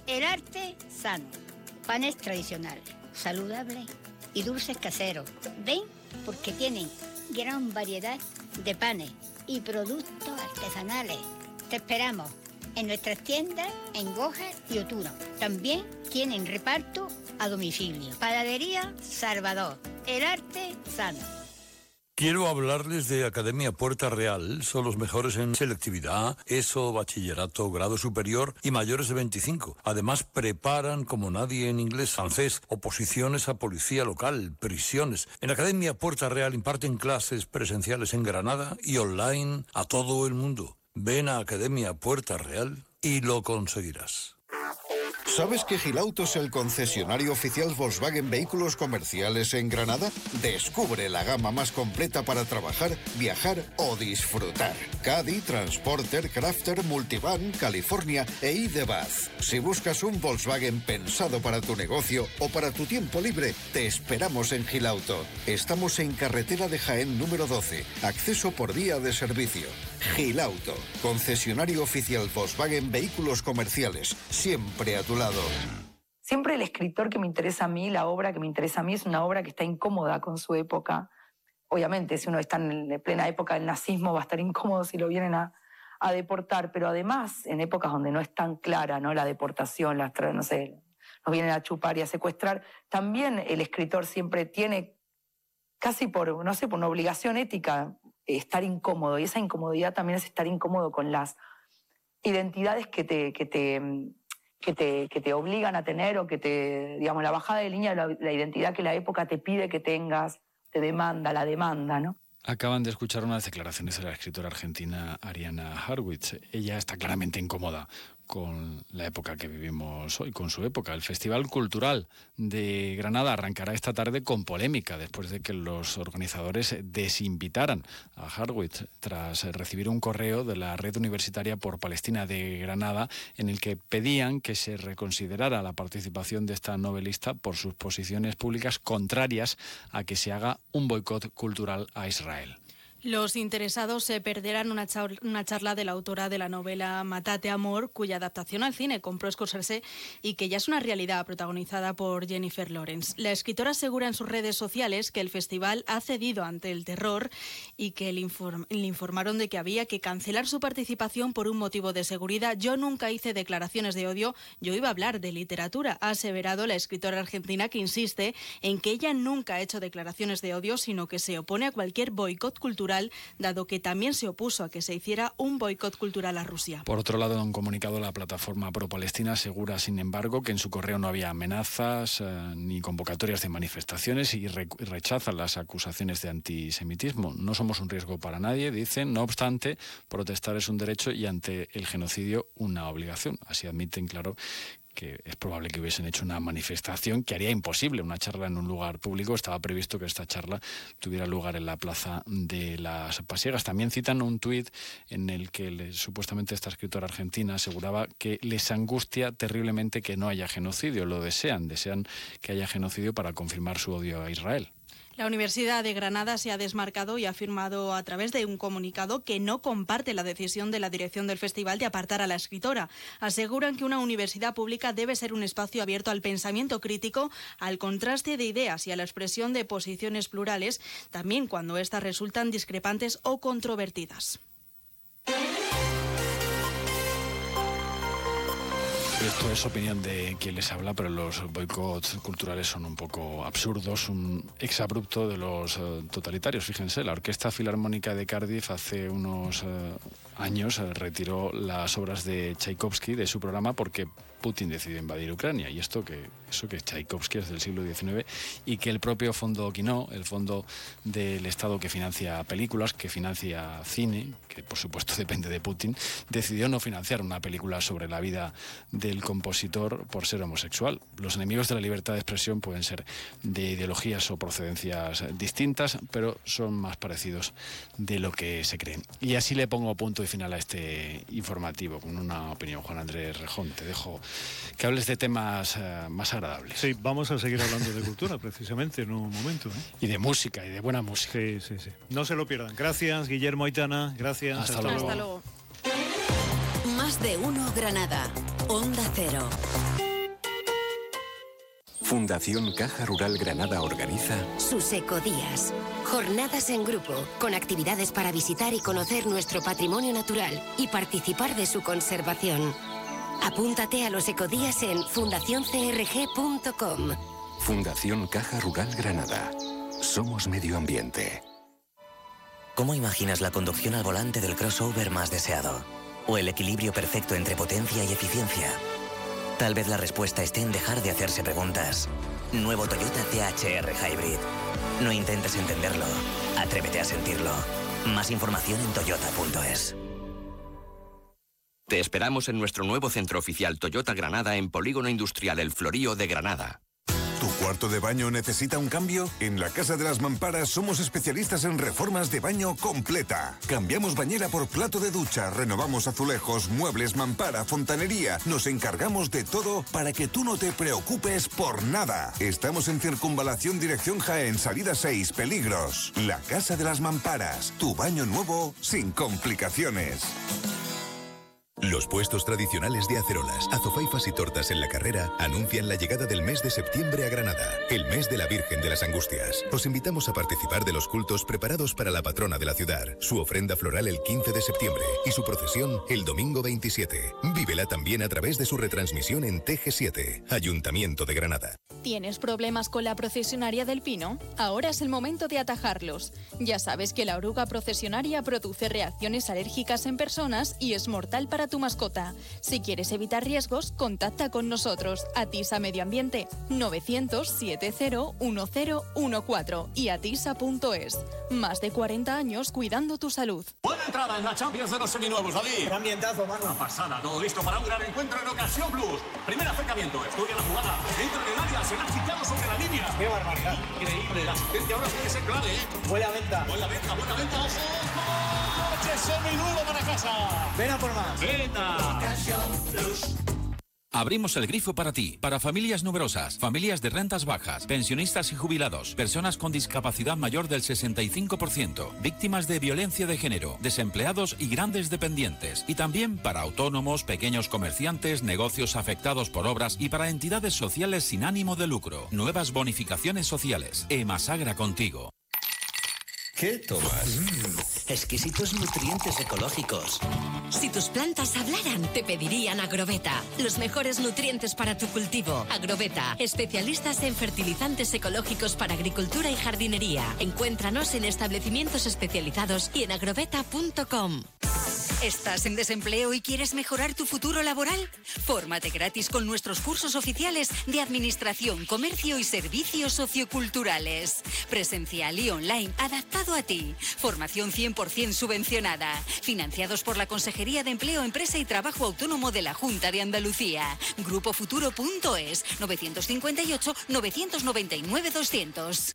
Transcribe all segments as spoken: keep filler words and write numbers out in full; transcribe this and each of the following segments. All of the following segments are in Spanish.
El arte sano, panes tradicionales, saludables y dulces caseros. ¿Ven? Porque tienen gran variedad de panes y productos artesanales. Te esperamos en nuestras tiendas en Goja y Otuno. También tienen reparto a domicilio. Panadería Salvador, el arte sano. Quiero hablarles de Academia Puerta Real. Son los mejores en selectividad, ESO, bachillerato, grado superior y mayores de veinticinco. Además, preparan como nadie en inglés, francés, oposiciones a policía local, prisiones. En Academia Puerta Real imparten clases presenciales en Granada y online a todo el mundo. Ven a Academia Puerta Real y lo conseguirás. ¿Sabes que Gilauto es el concesionario oficial Volkswagen Vehículos Comerciales en Granada? Descubre la gama más completa para trabajar, viajar o disfrutar. Caddy, Transporter, Crafter, Multivan, California e i-de-Baz. Si buscas un Volkswagen pensado para tu negocio o para tu tiempo libre, te esperamos en Gilauto. Estamos en carretera de Jaén número doce, acceso por vía de servicio. Gilauto, concesionario oficial Volkswagen Vehículos Comerciales, siempre a tu lado. Siempre el escritor que me interesa a mí, la obra que me interesa a mí, es una obra que está incómoda con su época. Obviamente, si uno está en plena época del nazismo, va a estar incómodo si lo vienen a, a deportar, pero además, en épocas donde no es tan clara, ¿no?, la deportación, las, no sé, nos vienen a chupar y a secuestrar, también el escritor siempre tiene, casi por, no sé, por una obligación ética, estar incómodo, y esa incomodidad también es estar incómodo con las identidades que te... Que te Que te, que te obligan a tener, o que te, digamos, la bajada de línea de la, la identidad que la época te pide que tengas, te demanda, la demanda, ¿no? Acaban de escuchar unas declaraciones de la escritora argentina Ariana Harwitz. Ella está claramente incómoda con la época que vivimos hoy, con su época. El Festival Cultural de Granada arrancará esta tarde con polémica después de que los organizadores desinvitaran a Harwitz tras recibir un correo de la Red Universitaria por Palestina de Granada en el que pedían que se reconsiderara la participación de esta novelista por sus posiciones públicas contrarias a que se haga un boicot cultural a Israel. Los interesados se perderán una, char- una charla de la autora de la novela Matate Amor, cuya adaptación al cine compró Scorsese y que ya es una realidad, protagonizada por Jennifer Lawrence. La escritora asegura en sus redes sociales que el festival ha cedido ante el terror y que le, inform- le informaron de que había que cancelar su participación por un motivo de seguridad. Yo nunca hice declaraciones de odio, yo iba a hablar de literatura, ha aseverado la escritora argentina, que insiste en que ella nunca ha hecho declaraciones de odio, sino que se opone a cualquier boicot cultural, dado que también se opuso a que se hiciera un boicot cultural a Rusia. Por otro lado, en un comunicado, la plataforma pro-palestina asegura, sin embargo, que en su correo no había amenazas eh, ni convocatorias de manifestaciones y re- rechaza las acusaciones de antisemitismo. No somos un riesgo para nadie, dicen. No obstante, protestar es un derecho y ante el genocidio una obligación. Así admiten, claro, que es probable que hubiesen hecho una manifestación que haría imposible una charla en un lugar público. Estaba previsto que esta charla tuviera lugar en la plaza de las Pasiegas. También citan un tuit en el que le, supuestamente esta escritora argentina aseguraba que les angustia terriblemente que no haya genocidio. Lo desean, desean que haya genocidio para confirmar su odio a Israel. La Universidad de Granada se ha desmarcado y ha afirmado a través de un comunicado que no comparte la decisión de la dirección del festival de apartar a la escritora. Aseguran que una universidad pública debe ser un espacio abierto al pensamiento crítico, al contraste de ideas y a la expresión de posiciones plurales, también cuando éstas resultan discrepantes o controvertidas. Esto es opinión de quien les habla, pero los boicots culturales son un poco absurdos, un exabrupto de los uh, totalitarios. Fíjense, la Orquesta Filarmónica de Cardiff hace unos uh, años uh, retiró las obras de Tchaikovsky de su programa porque Putin decidió invadir Ucrania. Y esto que eso que Tchaikovsky es del siglo diecinueve y que el propio Fondo Quinault, el fondo del Estado que financia películas, que financia cine, que por supuesto depende de Putin, decidió no financiar una película sobre la vida de el compositor por ser homosexual. Los enemigos de la libertad de expresión pueden ser de ideologías o procedencias distintas, pero son más parecidos de lo que se cree. Y así le pongo punto y final a este informativo con una opinión. Juan Andrés Rejón, te dejo que hables de temas uh, más agradables. Sí, vamos a seguir hablando de cultura precisamente en un momento, ¿eh? Y de música, y de buena música. Sí, sí, sí. No se lo pierdan. Gracias, Guillermo Aitana. Gracias. Hasta, Hasta luego. Hasta luego. Más Más de uno Granada. Onda Cero. Fundación Caja Rural Granada organiza sus ecodías. Jornadas en grupo, con actividades para visitar y conocer nuestro patrimonio natural y participar de su conservación. Apúntate a los ecodías en fundación c r g punto com. Fundación Caja Rural Granada. Somos medio ambiente. ¿Cómo imaginas la conducción al volante del crossover más deseado? ¿O el equilibrio perfecto entre potencia y eficiencia? Tal vez la respuesta esté en dejar de hacerse preguntas. Nuevo Toyota T H R Hybrid. No intentes entenderlo. Atrévete a sentirlo. Más información en toyota punto es. Te esperamos en nuestro nuevo centro oficial Toyota Granada en Polígono Industrial El Florío de Granada. ¿Tu cuarto de baño necesita un cambio? En la Casa de las Mamparas somos especialistas en reformas de baño completa. Cambiamos bañera por plato de ducha, renovamos azulejos, muebles, mampara, fontanería. Nos encargamos de todo para que tú no te preocupes por nada. Estamos en Circunvalación Dirección Jaén, salida seis, Peligros. La Casa de las Mamparas, tu baño nuevo sin complicaciones. Los puestos tradicionales de acerolas, azofaifas y tortas en la Carrera anuncian la llegada del mes de septiembre a Granada, el mes de la Virgen de las Angustias. Os invitamos a participar de los cultos preparados para la patrona de la ciudad, su ofrenda floral el quince de septiembre y su procesión el domingo veintisiete. Vívela también a través de su retransmisión en T G siete, Ayuntamiento de Granada. ¿Tienes problemas con la procesionaria del pino? Ahora es el momento de atajarlos. Ya sabes que la oruga procesionaria produce reacciones alérgicas en personas y es mortal para tu mascota. Si quieres evitar riesgos, contacta con nosotros. Atisa Medio Ambiente novecientos setenta uno cero uno cuatro y atisa punto es. Más de cuarenta años cuidando tu salud. Buena entrada en la Champions de los seminuevos, David. Un ambientazo, mano. Una pasada, todo listo para un gran encuentro en Ocasión Plus. Primer acercamiento, estudia la jugada, entra en el área, se la ha quitado sobre la línea. Qué barbaridad. Increíble, la asistencia ahora tiene que ser clave, ¿eh? Buena venta. Buena venta, buena venta, ojo. Coche seminuevo para casa. Ven a por más. Venta. Ocasión Plus. Abrimos el grifo para ti, para familias numerosas, familias de rentas bajas, pensionistas y jubilados, personas con discapacidad mayor del sesenta y cinco por ciento, víctimas de violencia de género, desempleados y grandes dependientes, y también para autónomos, pequeños comerciantes, negocios afectados por obras y para entidades sociales sin ánimo de lucro. Nuevas bonificaciones sociales. Emasagra contigo. ¿Qué tomas? Mm, exquisitos nutrientes ecológicos. Si tus plantas hablaran, te pedirían Agroveta. Los mejores nutrientes para tu cultivo. Agroveta, especialistas en fertilizantes ecológicos para agricultura y jardinería. Encuéntranos en establecimientos especializados y en agroveta punto com. ¿Estás en desempleo y quieres mejorar tu futuro laboral? Fórmate gratis con nuestros cursos oficiales de Administración, Comercio y Servicios Socioculturales. Presencial y online, adaptado a ti. Formación cien por ciento subvencionada. Financiados por la Consejería de Empleo, Empresa y Trabajo Autónomo de la Junta de Andalucía. grupo futuro punto es, nueve cinco ocho, nueve nueve nueve, doscientos.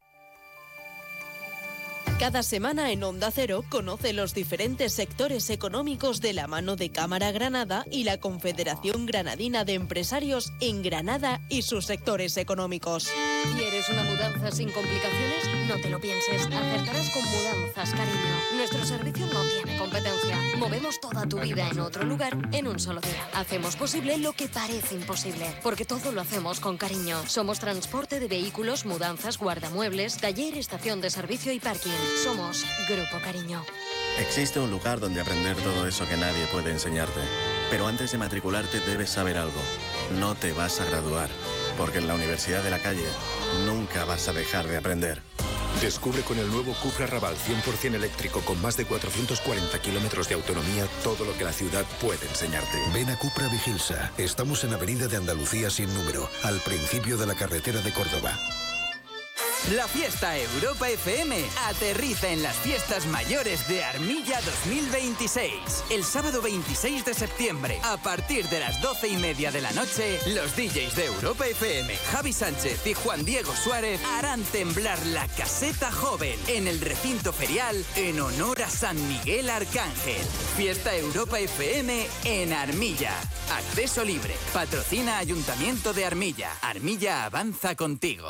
Cada semana en Onda Cero conoce los diferentes sectores económicos de la mano de Cámara Granada y la Confederación Granadina de Empresarios en Granada y sus sectores económicos. ¿Quieres una mudanza sin complicaciones? No te lo pienses, acertarás con Mudanzas Cariño. Nuestro servicio no tiene competencia. Movemos toda tu vida en otro lugar en un solo día. Hacemos posible lo que parece imposible, porque todo lo hacemos con cariño. Somos transporte de vehículos, mudanzas, guardamuebles, taller, estación de servicio y parking. Somos Grupo Cariño. Existe un lugar donde aprender todo eso que nadie puede enseñarte. Pero antes de matricularte debes saber algo. No te vas a graduar, porque en la Universidad de la Calle nunca vas a dejar de aprender. Descubre con el nuevo Cupra Raval cien por ciento eléctrico con más de cuatrocientos cuarenta kilómetros de autonomía todo lo que la ciudad puede enseñarte. Ven a Cupra Vigilsa. Estamos en Avenida de Andalucía sin número, al principio de la carretera de Córdoba. La fiesta Europa F M aterriza en las fiestas mayores de Armilla dos mil veintiséis. El sábado veintiséis de septiembre, a partir de las doce y media de la noche, los D Js de Europa F M, Javi Sánchez y Juan Diego Suárez, harán temblar la caseta joven en el recinto ferial en honor a San Miguel Arcángel. Fiesta Europa F M en Armilla. Acceso libre. Patrocina Ayuntamiento de Armilla. Armilla avanza contigo.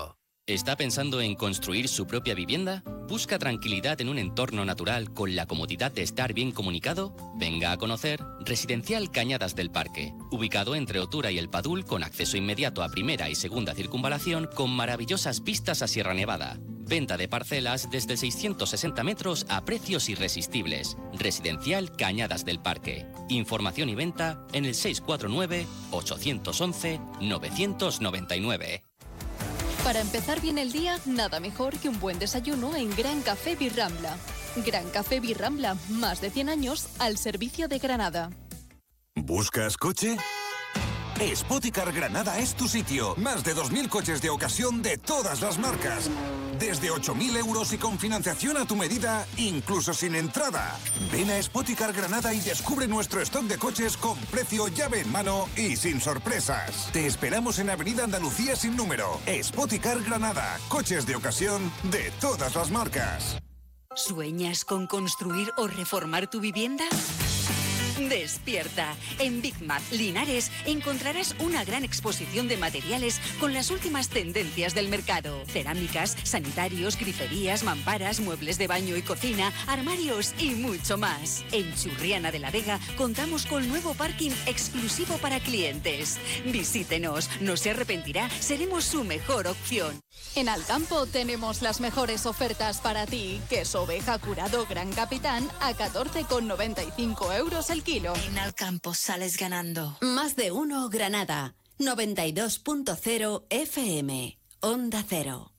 ¿Está pensando en construir su propia vivienda? ¿Busca tranquilidad en un entorno natural con la comodidad de estar bien comunicado? Venga a conocer Residencial Cañadas del Parque, ubicado entre Otura y El Padul, con acceso inmediato a primera y segunda circunvalación, con maravillosas vistas a Sierra Nevada. Venta de parcelas desde seiscientos sesenta metros a precios irresistibles. Residencial Cañadas del Parque. Información y venta en el seis cuatro nueve, ocho once, nueve nueve nueve. Para empezar bien el día, nada mejor que un buen desayuno en Gran Café Birrambla. Gran Café Birrambla, más de cien años al servicio de Granada. ¿Buscas coche? Spoticar Granada es tu sitio. Más de dos mil coches de ocasión de todas las marcas. Desde ocho mil euros y con financiación a tu medida, incluso sin entrada. Ven a Spoticar Granada y descubre nuestro stock de coches con precio llave en mano y sin sorpresas. Te esperamos en Avenida Andalucía sin número. Spoticar Granada. Coches de ocasión de todas las marcas. ¿Sueñas con construir o reformar tu vivienda? Despierta. En Big Mac Linares encontrarás una gran exposición de materiales con las últimas tendencias del mercado. Cerámicas, sanitarios, griferías, mamparas, muebles de baño y cocina, armarios y mucho más. En Churriana de la Vega contamos con nuevo parking exclusivo para clientes. Visítenos, no se arrepentirá, seremos su mejor opción. En Alcampo tenemos las mejores ofertas para ti. Queso oveja curado Gran Capitán a catorce con noventa y cinco euros el kilo. En Alcampo sales ganando. Más de uno Granada. noventa y dos punto cero F M. Onda Cero.